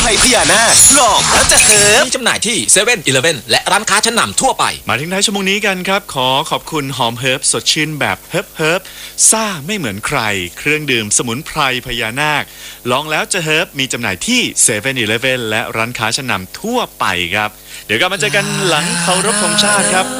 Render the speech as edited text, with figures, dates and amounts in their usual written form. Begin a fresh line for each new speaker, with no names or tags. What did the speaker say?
พญานาคหลอกแล้วจะเฮิร์บ
มีจำหน่ายที่เซเว่นอีเลฟเว่นและร้านค้าชั้นนำทั่วไป
มาถึงท้ายชั่วโมงนี้กันครับขอขอบคุณหอมเฮิร์บสดชื่นแบบเฮิร์บซ่าไม่เหมือนใครเครื่องดื่มสมุนไพรพญานาคลองแล้วจะเฮิร์บมีจำหน่ายที่เซเว่นอีเลฟเว่นและร้านค้าชั้นนำทั่วไปครับเดี๋ยวกลับมาเจอกันหลังเคารพธงชาติครับ